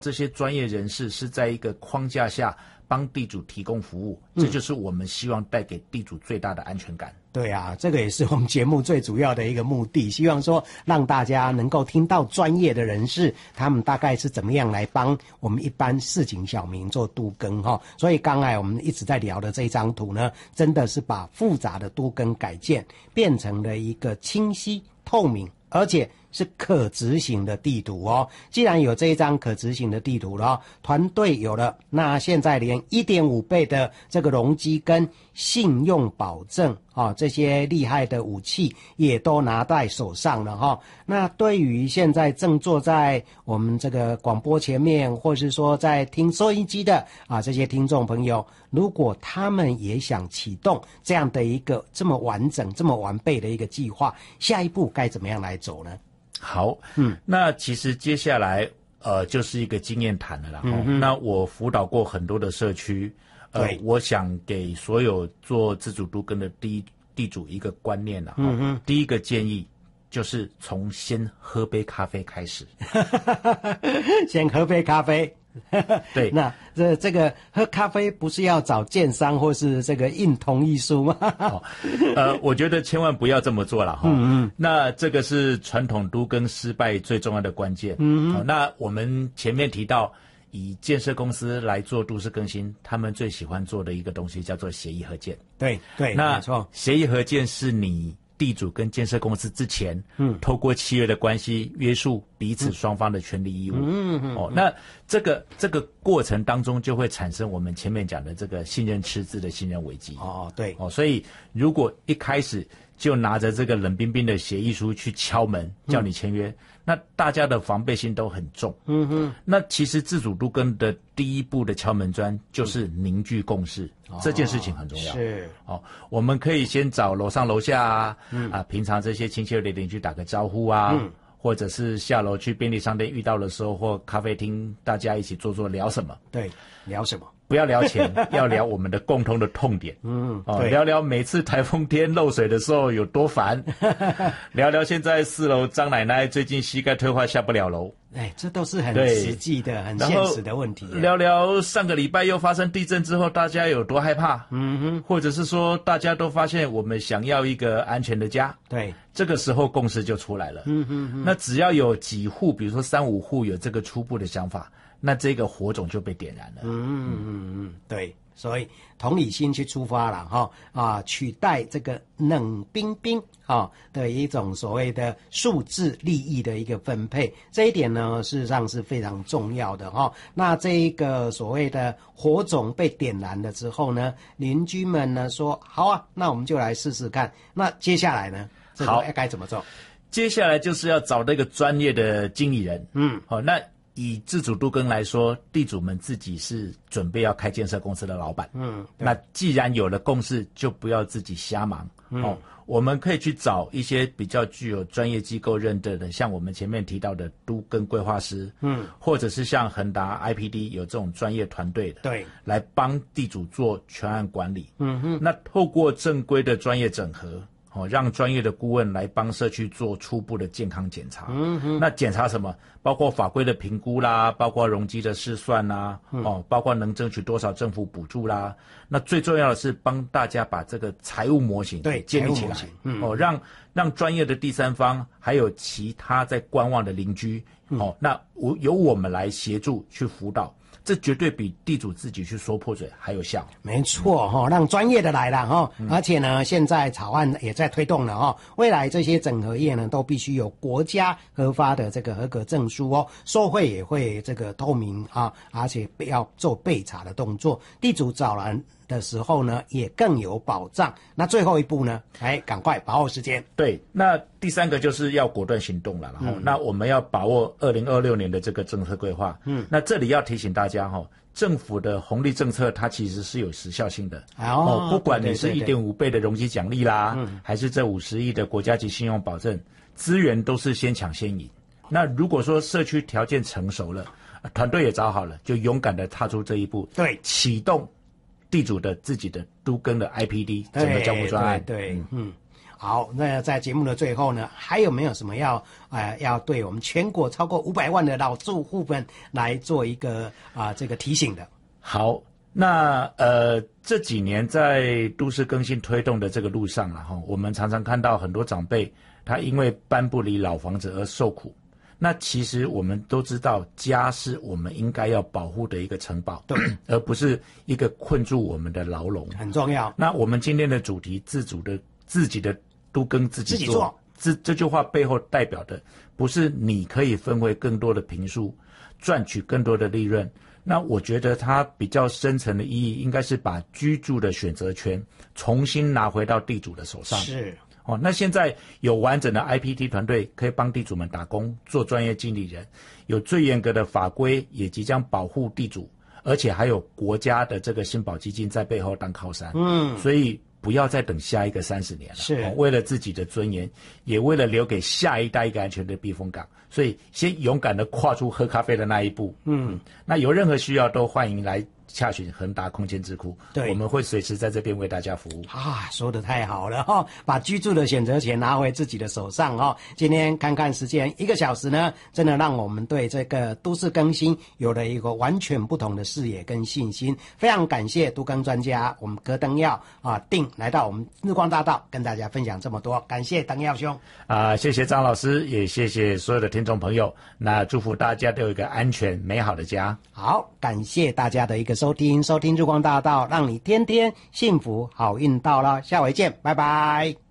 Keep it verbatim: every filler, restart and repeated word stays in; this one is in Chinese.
这些专业人士是在一个框架下帮地主提供服务，这就是我们希望带给地主最大的安全感。 对啊，这个也是我们节目最主要的一个目的，希望说让大家能够听到专业的人士他们大概是怎么样来帮我们一般市井小民做都更哈。所以刚才我们一直在聊的这张图呢，真的是把复杂的都更改建变成了一个清晰透明而且是可执行的地图哦。既然有这一张可执行的地图了，团队有了，那现在连 一点五 倍的这个容积跟信用保证啊，这些厉害的武器也都拿在手上了哈。那对于现在正坐在我们这个广播前面，或是说在听收音机的啊这些听众朋友，如果他们也想启动这样的一个这么完整、这么完备的一个计划，下一步该怎么样来走呢？ 好，嗯，那其实接下来呃就是一个经验谈了啦。嗯、那我辅导过很多的社区，呃，我想给所有做自主都更的地地主一个观念啦。嗯嗯，第一个建议就是从先喝杯咖啡开始， 先喝杯咖啡。 对， 那这这个喝咖啡不是要找建商或是这个印同意书吗？ 哦、呃，我觉得千万不要这么做了哈。嗯嗯，那这个是传统都更失败最重要的关键。嗯嗯、哦，那我们前面提到，以建设公司来做都市更新，他们最喜欢做的一个东西叫做协议合建。 对对， 那没错， 协议合建是你地主跟建设公司之前，嗯，透过契约的关系约束彼此双方的权利义务。嗯嗯，哦，那这个这个过程当中就会产生我们前面讲的这个信任赤字的信任危机。 哦，对， 哦，所以如果一开始就拿着这个冷冰冰的协议书去敲门叫你签约，嗯、那大家的防备心都很重。嗯哼，那其实自主都更的第一步的敲门砖就是凝聚共识。嗯、这件事情很重要。 是， 哦，我们可以先找楼上楼下啊，嗯、啊，平常这些亲切的邻居打个招呼啊，嗯、或者是下楼去便利商店遇到的时候，或咖啡厅，大家一起坐坐聊什么？ 对，聊什么？ 不要聊钱，要聊我们的共同的痛点。嗯，哦，聊聊每次台风天漏水的时候有多烦，聊聊现在四楼张奶奶最近膝盖退化下不了楼。 哎，这都是很实际的、很现实的问题。 聊聊上个礼拜又发生地震之后，大家有多害怕？嗯哼，或者是说大家都发现我们想要一个安全的家。 对， 这个时候共识就出来了。嗯哼哼，那只要有几户，比如说三五户有这个初步的想法，那这个火种就被点燃了。 嗯嗯嗯，对，所以同理心去出发了哈啊，取代这个冷冰冰啊的一种所谓的数字利益的一个分配，这一点呢事实上是非常重要的哈。那这一个所谓的火种被点燃了之后呢，邻居们呢说好啊，那我们就来试试看。那接下来呢，这个该怎么做？ 接下来就是要找那个专业的经理人。嗯，好，那。以自主都更来说，地主们自己是准备要开建设公司的老板。嗯，那既然有了共识，就不要自己瞎忙。嗯、哦，我们可以去找一些比较具有专业机构认证的，像我们前面提到的都更规划师。嗯，或者是像恒达 I P D 有这种专业团队的， 对， 来帮地主做全案管理。嗯哼，那透过正规的专业整合。哦，让专业的顾问来帮社区做初步的健康检查。嗯哼，那检查什么？包括法规的评估啦，包括容积的试算啦，嗯、哦，包括能争取多少政府补助啦。那最重要的是帮大家把这个财务模型对建立起来。嗯、哦，让让专业的第三方还有其他在观望的邻居，嗯、哦，那我由我们来协助去辅导。这绝对比地主自己去说破嘴还有效。 没错哈、哦，让专业的来了哈、哦，嗯、而且呢，现在草案也在推动了哈、哦，未来这些整合业呢都必须有国家核发的这个合格证书哦，收贿也会这个透明啊，而且要做备查的动作，地主找人的时候呢也更有保障。那最后一步呢，哎，赶快把握时间。 对，那第三个就是要果断行动了，然后、嗯、那我们要把握二零二六年的这个政策规划。嗯，那这里要提醒大家哈、哦，政府的红利政策它其实是有时效性的。哦，不管你是 一点五 倍的容积奖励啦，对对对，还是这五十亿的国家级信用保证，资源都是先抢先赢。那如果说社区条件成熟了，团队也找好了，就勇敢的踏出这一步， 对， 启动地主的自己的都更的 I P D 整个交付专案。 对，对，嗯。 好，那在节目的最后呢，还有没有什么要呃要对我们全国超过五百万的老住户们来做一个啊、呃、这个提醒的？ 好，那呃这几年在都市更新推动的这个路上了哈，我们常常看到很多长辈他因为搬不离老房子而受苦。那其实我们都知道，家是我们应该要保护的一个城堡，对，而不是一个困住我们的牢笼， 很重要。 那我们今天的主题，自主的自己的都更自己做， 自己做这这句话背后代表的，不是你可以分回更多的坪数，赚取更多的利润。那我觉得它比较深层的意义，应该是把居住的选择权重新拿回到地主的手上。 是。 哦，那现在有完整的 I P T 团队可以帮地主们打工，做专业经理人，有最严格的法规，也即将保护地主，而且还有国家的这个新保基金在背后当靠山。嗯，所以不要再等下一个三十年了。 是、 哦，为了自己的尊严，也为了留给下一代一个安全的避风港，所以先勇敢的跨出喝咖啡的那一步。嗯，那有任何需要都欢迎来洽询恒达空间智库，对，我们会随时在这边为大家服务。 啊，说得太好了哈、哦！把居住的选择权拿回自己的手上哦。今天看看时间，一个小时呢，真的让我们对这个都市更新有了一个完全不同的视野跟信心。非常感谢都更专家我们柯登耀啊定来到我们日光大道跟大家分享这么多，感谢登耀兄啊，谢谢张老师，也谢谢所有的听众朋友。那祝福大家都有一个安全美好的家。 好，感谢大家的一个收听，收听日光大道，让你天天幸福好运到了，下回见，拜拜。